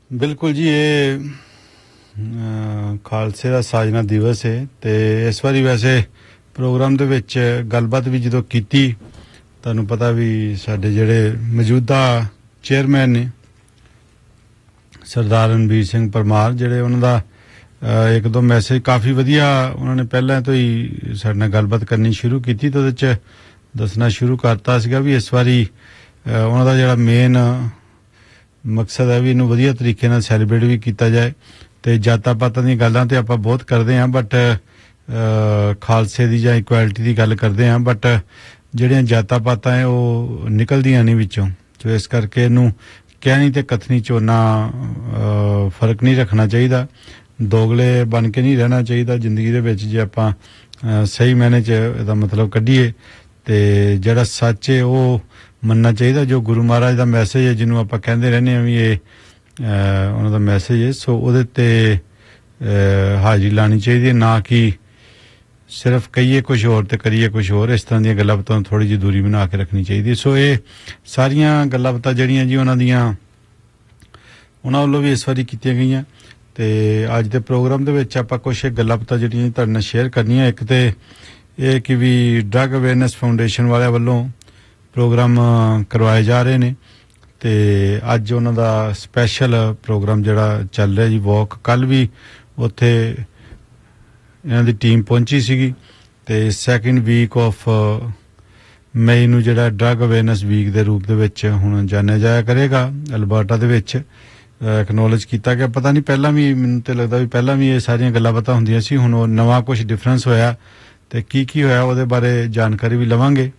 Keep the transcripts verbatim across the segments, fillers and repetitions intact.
बिल्कुल जी, ये खालसे का साजना दिवस है तो इस बारी वैसे प्रोग्राम दे विच गलबात भी जो की तुहानूं पता भी साडे जिहड़े मौजूदा चेयरमैन ने सरदार रणबीर सिंह परमार जिहड़े उन्हां दा एक दो मैसेज काफ़ी वधिया उन्होंने पहले तो ही साडे नाल गलबात करनी शुरू की तो उहदे च दसना शुरू करता सीगा भी इस बारी उन्हां दा जिहड़ा मेन मकसद है भी इनू वधिया तरीके नाल सैलीब्रेट भी किया जाए तो जातां पातां दी गल्लां ते आपां बहुत करदे हां बट खालसे दी जां इक्वैलिटी दी गल करदे हां बट जिहड़ियां जातां पातां है वो निकलदियां नहीं विचों तो इस करके इनू कहनी ते कथनी च उन्ना फर्क नहीं रखना चाहिए दोगले बन के नहीं रहना चाहिए जिंदगी दे विच जे आपां सही मैने च इहदा मतलब कड्ढीए ते जिहड़ा सच है वो मनना चाहिए जो गुरु महाराज का मैसेज है जिन्होंने आप कहते रहने भी ये उन्होंने मैसेज है सो वो हाजिरी लानी चाहिए ना कि सिर्फ कहिए कुछ होर ते करिए कुछ होर इस तरह दी गल्लां बातां थोड़ी जी दूरी बना के रखनी चाहिए सो ये सारियां गल्लां बातां जिहड़ियां जी उन्हां दियां उन्हां वल्लों भी इस वारी कीतियां गईयां ते अज दे प्रोग्राम दे विच आपां कुछ गल्लां बातां जिहड़ियां तुहाडे नाल शेयर करनियां एक ते ये कि भी ड्रग अवेयरनेस फाउंडेशन वाले वल्लों प्रोग्राम करवाए जा रहे ने ते अज उन्हां दा स्पैशल प्रोग्राम जिहड़ा चल रहा जी वॉक कल भी उत्थे इन्हां दी टीम पहुंची सीगी ते सैकेंड वीक ऑफ मई नूं जिहड़ा ड्रग अवेयरनेस वीक दे रूप दे विच हुण जानिया जाया करेगा अल्बर्टा दे विच एक्नॉलेज किया गया पता नहीं पहला भी मैनूं ते लगदा भी पहला भी ये सारियां गल्लां बातां हुंदियां सी हुण नवां कुछ डिफरेंस होया ते की की होया उहदे बारे जानकारी भी लवांगे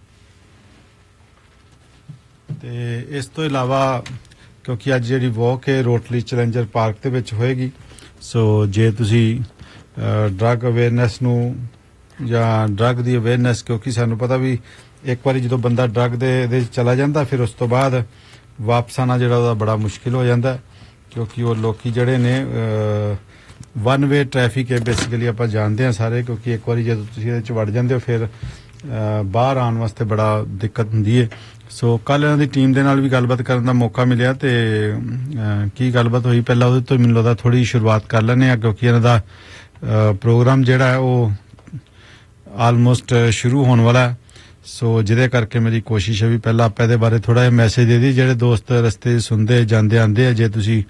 ते इस तो इलावा क्योंकि अज जिहड़ी वॉक है रोटली चैलेंजर पार्क दे विच होएगी सो जे तुसी ड्रग अवेयरनेस नूं जां ड्रग दी अवेयरनेस क्योंकि सानूं पता भी एक बारी जो बंदा ड्रग दे दे चला जांदा फिर उस तो बाद वापस आना जिहड़ा ओहदा बड़ा मुश्किल हो जांदा क्योंकि वो लोकी जिहड़े ने वन वे ट्रैफिक है बेसिकली आपां जानदे हां सारे क्योंकि एक बारी जदों तुसीं इहदे च वड़ जांदे हो फिर बाहर आउण वास्ते बड़ा दिक्कत हुंदी है सो कल इन्हां दी टीम दे नाल भी गलबात करन दा मौका मिलिया ते की गलबात होई पहला ओहदे तो मैनूं लगदा थोड़ी शुरुआत कर लैने आ क्योंकि इन्हां दा प्रोग्राम जिहड़ा है वो आलमोस्ट शुरू होने वाला है सो जिहदे करके मेरी कोशिश है भी पहला आपां इहदे बारे थोड़ा जिहा मैसेज दे दी जिहड़े दोस्त रस्ते सुनदे जांदे आंदे आ जे तुसीं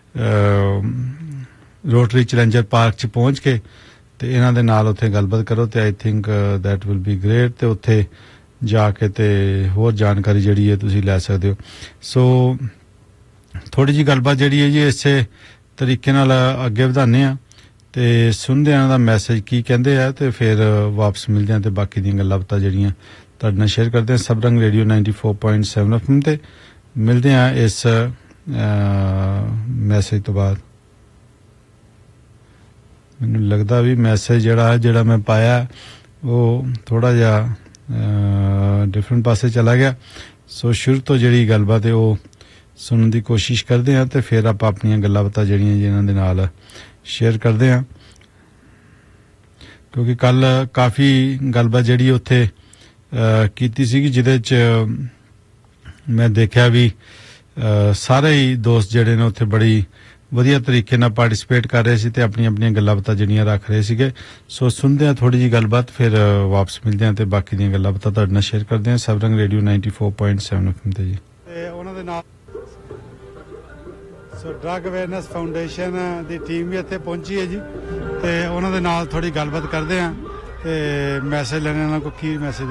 रोटरी चैलेंजर पार्क च पहुंच के ते इन्हां दे नाल उत्थे गलबात करो ते I think that will be great ते उत्थे जाके ते होर जानकारी जिहड़ी है तुसीं लै सकदे हो सो थोड़ी जी गलबात जिहड़ी है जी इसे तरीके नाल अग्गे वधाने आ ते सुनदे आ दा मैसेज की कहंदे आ ते फिर वापस मिलदे आ ते बाकी दी गल्लां बातां जिहड़ियां तुहाडे नाल शेयर करदे आ Sabrang radio ninety four point seven F M ते मिलदे आ इस मैसेज तो बाद मैनूं लगदा भी मैसेज जिहड़ा जिहड़ा मैं पाया वो थोड़ा जिहा डिफरेंट पासे चला गया सो शुरू तो जिहड़ी गलबात है वो सुनने की कोशिश करते हैं तो फिर आप अपनी गल्लां बातां जिहड़ियां जिन्हां दे नाल शेयर करते हैं क्योंकि कल काफ़ी गलबात जिहड़ी उत्थे कीती सीगी जिहदे च मैं देखा भी सारे ही दोस्त जिहड़े ने उत्थे बड़ी वधिया तरीके नाल पार्टिसिपेट कर रहे सी ते अपनी अपनी गल्लां बातां जिहड़ियां रख रहे सीगे सो सुनदे आ थोड़ी जी गलबात फिर वापस मिलदे आ ते बाकी दी गल्लां बातां तुहाडे नाल शेयर करदे आ Sabrang radio ninety four point seven F M ते जी ते उन्हां दे नाल सो ड्रग अवेयरनेस फाउंडेशन दी टीम भी इत्थे पहुंची है जी ते उन्हां दे नाल थोड़ी गलबात करदे आ ते मैसेज लैणे उन्हां को की मैसेज